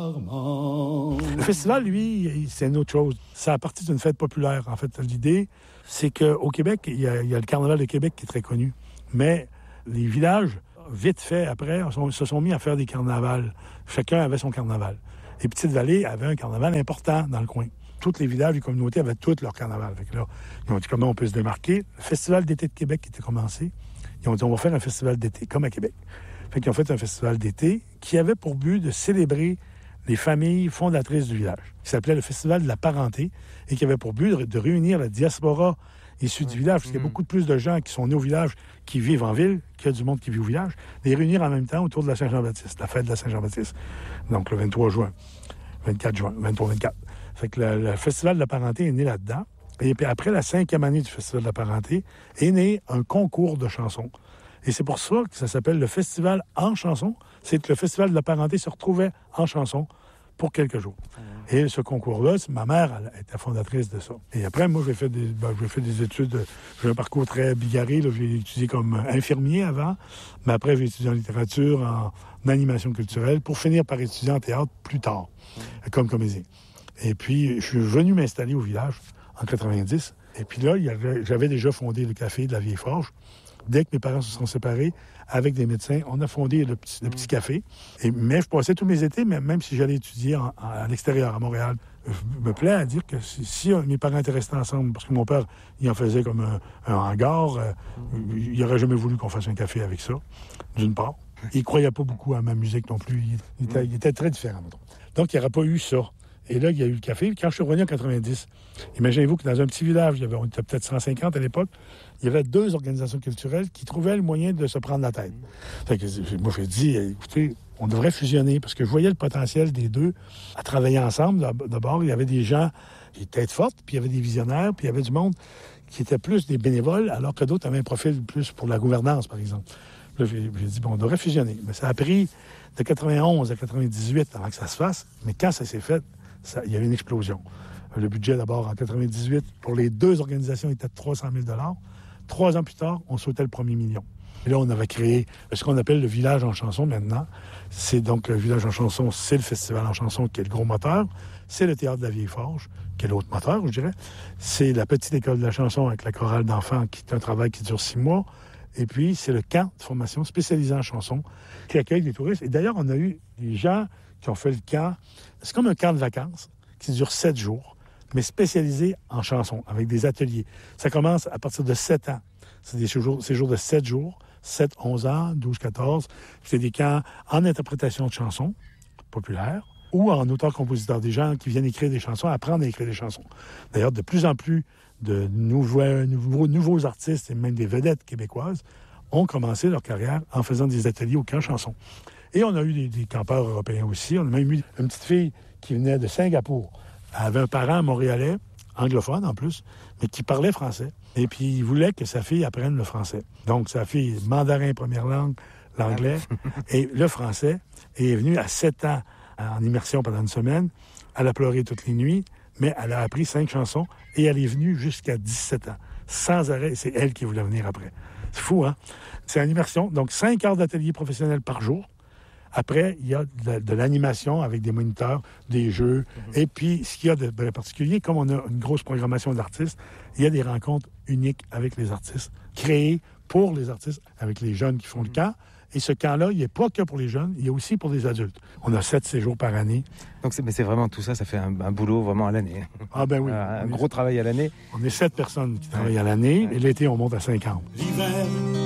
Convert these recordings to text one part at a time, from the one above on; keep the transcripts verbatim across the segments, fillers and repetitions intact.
Le festival, lui, c'est une autre chose. C'est à partir d'une fête populaire. En fait, l'idée, c'est qu'au Québec, il y, a, il y a le Carnaval de Québec qui est très connu. Mais les villages, vite fait, après, se sont mis à faire des carnavals. Chacun avait son carnaval. Et Petite-Vallée avait un carnaval important dans le coin. Tous les villages, les communautés avaient tous leur carnaval. Fait que là, ils ont dit comment on peut se démarquer. Le Festival d'été de Québec qui était commencé, ils ont dit on va faire un festival d'été, comme à Québec. Fait qu'ils ont fait un festival d'été qui avait pour but de célébrer les familles fondatrices du village, qui s'appelait le Festival de la parenté et qui avait pour but de réunir la diaspora issue du village, parce qu'il y a beaucoup plus de gens qui sont nés au village, qui vivent en ville, qu'il y a du monde qui vit au village, les réunir en même temps autour de la Saint-Jean-Baptiste, la fête de la Saint-Jean-Baptiste, donc le vingt-trois juin, vingt-quatre juin, vingt-trois vingt-quatre. Fait que le, le Festival de la parenté est né là-dedans. Et puis après la cinquième année du Festival de la parenté, est né un concours de chansons. Et c'est pour ça que ça s'appelle le Festival en chansons. C'est que le Festival de la parenté se retrouvait en chansons pour quelques jours. Mmh. Et ce concours-là, ma mère elle était fondatrice de ça. Et après, moi, j'ai fait des, ben, j'ai fait des études. J'ai un parcours très bigarré. Là. J'ai étudié comme infirmier avant. Mais après, j'ai étudié en littérature, en, en animation culturelle, pour finir par étudier en théâtre plus tard, mmh. comme comédien. Et puis, je suis venu m'installer au village en quatre-vingt-dix. Et puis là, il y avait, j'avais déjà fondé le café de la Vieille Forge. Dès que mes parents se sont séparés, avec des médecins, on a fondé le petit, le petit café. Et, mais je passais tous mes étés, même si j'allais étudier en, en, à l'extérieur, à Montréal. Je me plais à dire que si, si mes parents étaient restés ensemble, parce que mon père, il en faisait comme un, un hangar, euh, il n'aurait jamais voulu qu'on fasse un café avec ça, d'une part. Il ne croyait pas beaucoup à ma musique non plus. Il, il, était, il était très différent. Donc, il n'y aurait pas eu ça. Et là, il y a eu le café. Quand je suis revenu en quatre-vingt-dix, imaginez-vous que dans un petit village, il y avait, on était peut-être cent cinquante à l'époque, il y avait deux organisations culturelles qui trouvaient le moyen de se prendre la tête. Fait que moi, j'ai dit, écoutez, on devrait fusionner, parce que je voyais le potentiel des deux à travailler ensemble. D'abord, il y avait des gens qui étaient têtes fortes, puis il y avait des visionnaires, puis il y avait du monde qui était plus des bénévoles, alors que d'autres avaient un profil plus pour la gouvernance, par exemple. Là, j'ai, j'ai dit, bon, on devrait fusionner. Mais ça a pris de quatre-vingt-onze à quatre-vingt-dix-huit avant que ça se fasse. Mais quand ça s'est fait, ça, il y avait une explosion. Le budget, d'abord, en quatre-vingt-dix-huit, pour les deux organisations, était de trois cent mille dollars. Trois ans plus tard, on sautait le premier million. Et là, on avait créé ce qu'on appelle le village en chanson maintenant. C'est donc le village en chanson, c'est le festival en chanson qui est le gros moteur. C'est le théâtre de la Vieille Forge, qui est l'autre moteur, je dirais. C'est la petite école de la chanson avec la chorale d'enfants, qui est un travail qui dure six mois. Et puis, c'est le camp de formation spécialisé en chanson qui accueille des touristes. Et d'ailleurs, on a eu des gens qui ont fait le camp. C'est comme un camp de vacances qui dure sept jours, mais spécialisé en chansons, avec des ateliers. Ça commence à partir de sept ans. C'est des séjours, séjours de sept jours, sept, onze ans, douze, quatorze. C'est des camps en interprétation de chansons populaires ou en auteur-compositeur, des gens qui viennent écrire des chansons, apprendre à écrire des chansons. D'ailleurs, de plus en plus de nouveaux, nouveaux, nouveaux artistes et même des vedettes québécoises ont commencé leur carrière en faisant des ateliers au camp chanson. Et on a eu des, des campeurs européens aussi. On a même eu une petite fille qui venait de Singapour. Elle avait un parent montréalais, anglophone en plus, mais qui parlait français. Et puis, il voulait que sa fille apprenne le français. Donc, sa fille, mandarin première langue, l'anglais et le français. Et elle est venue à sept ans en immersion pendant une semaine. Elle a pleuré toutes les nuits, mais elle a appris cinq chansons et elle est venue jusqu'à dix-sept ans, sans arrêt. C'est elle qui voulait venir après. C'est fou, hein? C'est une immersion. Donc, cinq heures d'atelier professionnel par jour. Après, il y a de, de l'animation avec des moniteurs, des jeux. Mm-hmm. Et puis, ce qu'il y a de, de particulier, comme on a une grosse programmation d'artistes, il y a des rencontres uniques avec les artistes, créées pour les artistes, avec les jeunes qui font mm-hmm. le camp. Et ce camp-là, il n'est pas que pour les jeunes, il y a aussi pour les adultes. On a sept séjours par année. Donc, c'est, mais c'est vraiment tout ça, ça fait un, un boulot vraiment à l'année. Ah ben oui. un on gros est, travail à l'année. On est sept personnes qui travaillent à l'année, ouais. Et l'été, on monte à cinquante. L'hiver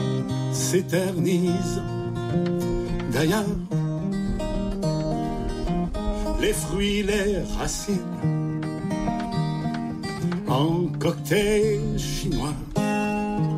s'éternise. D'ailleurs, les fruits, les racines, en cocktail chinois.